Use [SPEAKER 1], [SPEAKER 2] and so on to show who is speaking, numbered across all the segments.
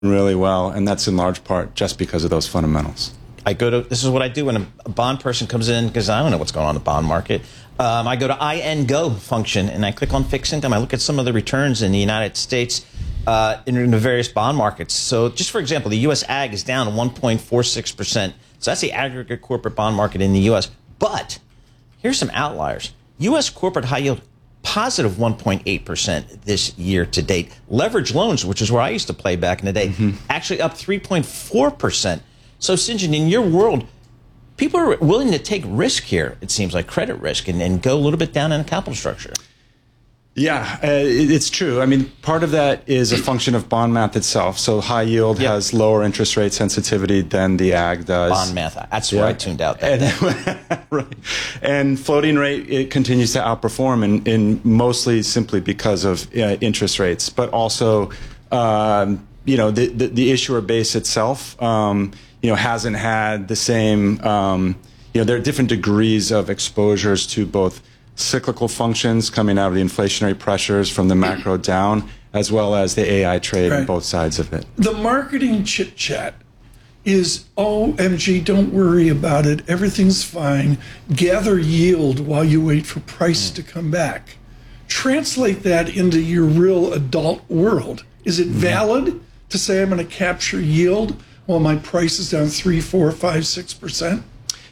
[SPEAKER 1] really well, and that's in large part just because of those fundamentals.
[SPEAKER 2] This is what I do when a bond person comes in, because I don't know what's going on in the bond market. I go to INGO function, and I click on fixed income. I look at some of the returns in the United States in the various bond markets. So just for example, the U.S. Ag is down 1.46%. So that's the aggregate corporate bond market in the U.S. But here's some outliers. U.S. corporate high yield, positive 1.8% this year to date. Leverage loans, which is where I used to play back in the day, actually up 3.4%. So, St. John, in your world, people are willing to take risk here, it seems like, credit risk, and go a little bit down in the capital structure.
[SPEAKER 1] Yeah, it's true. I mean, part of that is a function of bond math itself. So high yield has lower interest rate sensitivity than the ag does.
[SPEAKER 2] Bond math. That's where I tuned out.
[SPEAKER 1] Right. And floating rate, it continues to outperform, in mostly simply because of interest rates, but also, the issuer base itself, hasn't had the same, there are different degrees of exposures to both cyclical functions coming out of the inflationary pressures from the macro down, as well as the AI trade on both sides of it.
[SPEAKER 3] The marketing chit chat is, OMG, don't worry about it. Everything's fine. Gather yield while you wait for price to come back. Translate that into your real adult world. Is it valid to say I'm going to capture yield while my price is down 3, 4, 5, 6%?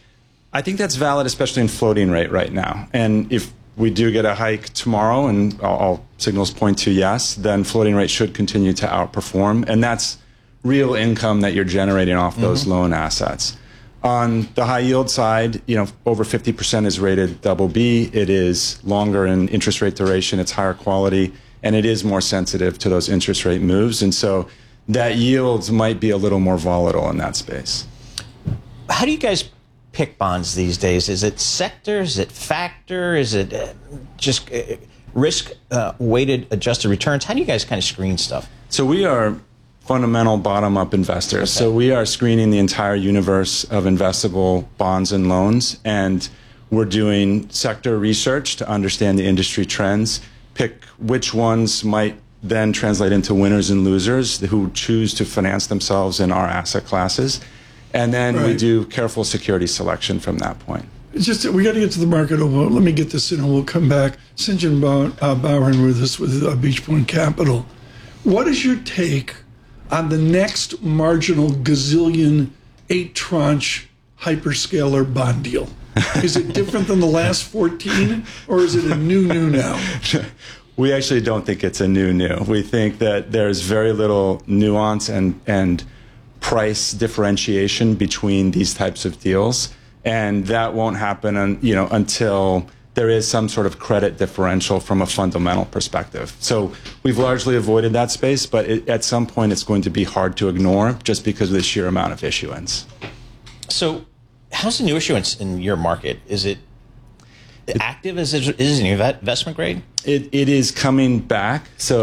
[SPEAKER 1] I think that's valid, especially in floating rate right now. And if we do get a hike tomorrow, and all signals point to yes, then floating rate should continue to outperform. And that's real income that you're generating off those loan assets. On the high yield side, over 50% is rated BB. It is longer in interest rate duration. It's higher quality, and it is more sensitive to those interest rate moves. And so that yields might be a little more volatile in that space.
[SPEAKER 2] How do you guys pick bonds these days? Is it sector? Is it factor? Is it just risk weighted adjusted returns? How do you guys kind of screen stuff?
[SPEAKER 1] So we are fundamental bottom-up investors. Okay. So we are screening the entire universe of investable bonds and loans, and we're doing sector research to understand the industry trends, pick which ones might then translate into winners and losers who choose to finance themselves in our asset classes. And then we do careful security selection from that point.
[SPEAKER 3] It's just we got to get to the market. Let me get this in, and we'll come back. St. John Bowen with us with Beach Point Capital. What is your take on the next marginal gazillion 8-tranche hyperscaler bond deal? Is it different than the last 14, or is it a new now?
[SPEAKER 1] We actually don't think it's a new. We think that there's very little nuance and price differentiation between these types of deals, and that won't happen until there is some sort of credit differential from a fundamental perspective. So we've largely avoided that space, but at some point it's going to be hard to ignore just because of the sheer amount of issuance.
[SPEAKER 2] So how's the new issuance in your market? Is it active? Is it investment grade?
[SPEAKER 1] It is coming back.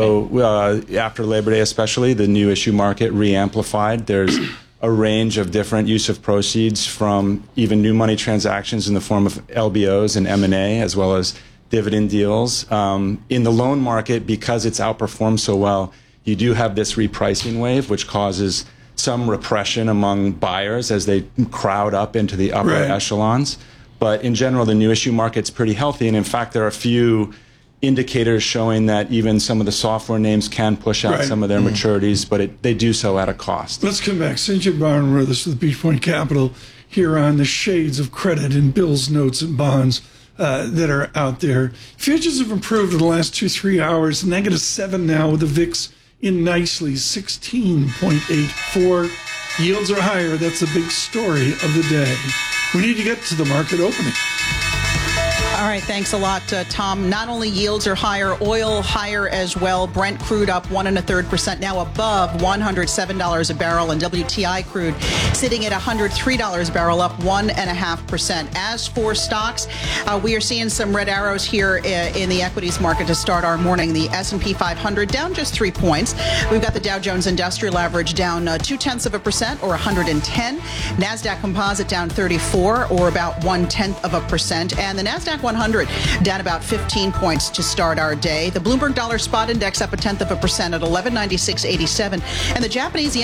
[SPEAKER 1] So after Labor Day especially, the new issue market re-amplified. There's a range of different use of proceeds from even new money transactions in the form of LBOs and M&A, as well as dividend deals. In the loan market, because it's outperformed so well, you do have this repricing wave, which causes some repression among buyers as they crowd up into the upper echelons. But in general, the new issue market's pretty healthy. And in fact, there are a few indicators showing that even some of the software names can push out some of their maturities, but they do so at a cost.
[SPEAKER 3] Let's come back. St. John Bowen with us with Beach Point Capital here on the shades of credit and bills, notes, and bonds that are out there. Futures have improved in the last 2-3 hours. -7 now with the VIX in nicely, 16.84. Yields are higher. That's the big story of the day. We need to get to the market opening.
[SPEAKER 4] All right, thanks a lot, Tom. Not only yields are higher, oil higher as well. Brent crude up 1 1/3%, now above $107 a barrel, and WTI crude sitting at $103 a barrel, up 1.5%. As for stocks, we are seeing some red arrows here in the equities market to start our morning. The S&P 500 down just 3 points. We've got the Dow Jones Industrial Average down 0.2% or 110. NASDAQ Composite down 34 or about 0.1%, and the NASDAQ 100 down about 15 points to start our day. The Bloomberg Dollar Spot Index up 0.1% at 1196.87, and the Japanese yen